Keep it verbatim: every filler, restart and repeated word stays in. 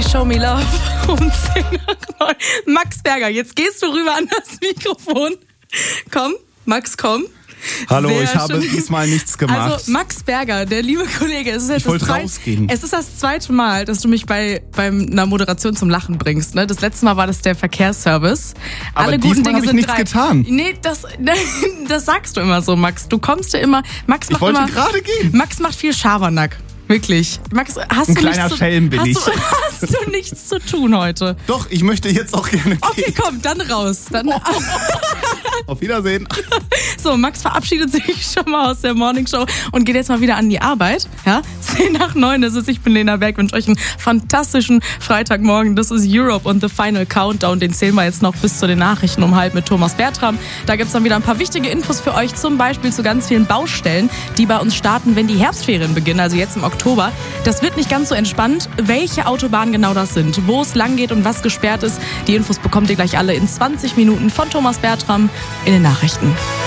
Show Me Love um zehn nach neun. Max Berger, jetzt gehst du rüber an das Mikrofon. Komm, Max, komm. Hallo, Sehr ich habe schön. diesmal nichts gemacht. Also Max Berger, der liebe Kollege, es ist jetzt ich wollte das zwei, rausgehen. Es ist das zweite Mal, dass du mich bei, bei einer Moderation zum Lachen bringst. Ne? Das letzte Mal war das der Verkehrsservice. Aber Alle guten diesmal Dinge habe ich sind nichts drei. getan. Nee, das, das sagst du immer so, Max. Du kommst ja immer. Max macht Ich wollte immer, gerade gehen. Max macht viel Schabernack. Wirklich. Max, hast Ein du kleiner nichts Schelm bin zu, ich. hast, du, hast du nichts zu tun heute? Doch, ich möchte jetzt auch gerne gehen. Okay, komm, dann raus. Dann, Auf Wiedersehen. So, Max verabschiedet sich schon mal aus der Morningshow und geht jetzt mal wieder an die Arbeit. Ja, zehn nach neun ist es. Ich bin Lena Berg, wünsche euch einen fantastischen Freitagmorgen. Das ist Europe und The Final Countdown. Den zählen wir jetzt noch bis zu den Nachrichten um halb mit Thomas Bertram. Da gibt es dann wieder ein paar wichtige Infos für euch, zum Beispiel zu ganz vielen Baustellen, die bei uns starten, wenn die Herbstferien beginnen, also jetzt im Oktober. Das wird nicht ganz so entspannt, welche Autobahnen genau das sind, wo es lang geht und was gesperrt ist. Die Infos bekommt ihr gleich alle in zwanzig Minuten von Thomas Bertram in den Nachrichten.